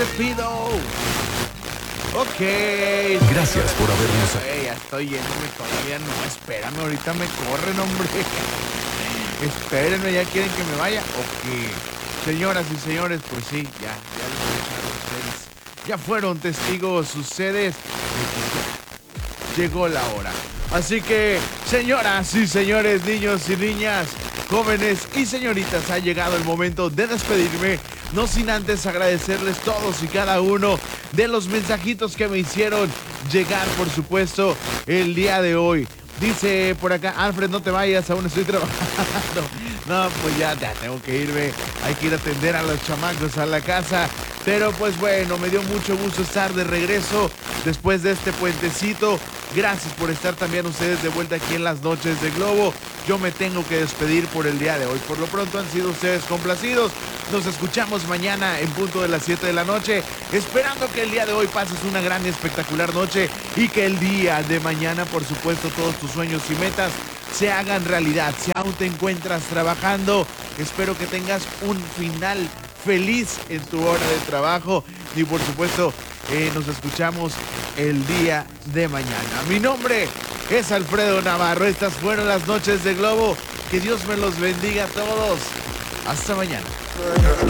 despido. Ok. Gracias por habernos... Ya estoy yéndome todavía. No, espérame, ahorita me corren, hombre. Espérenme, ¿ya quieren que me vaya? Ok. Señoras y señores, pues sí, ya lo escucharon ustedes. Ya fueron testigos ustedes. Llegó la hora. Así que, señoras y señores, niños y niñas, jóvenes y señoritas, ha llegado el momento de despedirme. No sin antes agradecerles todos y cada uno de los mensajitos que me hicieron llegar, por supuesto, el día de hoy. Dice por acá, Alfred, no te vayas, aún estoy trabajando. No, pues ya tengo que irme. Hay que ir a atender a los chamacos a la casa. Pero pues bueno, me dio mucho gusto estar de regreso después de este puentecito. Gracias por estar también ustedes de vuelta aquí en las noches de Globo. Yo me tengo que despedir por el día de hoy. Por lo pronto han sido ustedes complacidos. Nos escuchamos mañana en punto de las 7 de la noche. Esperando que el día de hoy pases una gran y espectacular noche. Y que el día de mañana, por supuesto, todos tus sueños y metas se hagan realidad. Si aún te encuentras trabajando, espero que tengas un final feliz en tu hora de trabajo. Y por supuesto, nos escuchamos el día de mañana. Mi nombre es Alfredo Navarro. Estas fueron las noches de Globo. Que Dios me los bendiga a todos. Hasta mañana.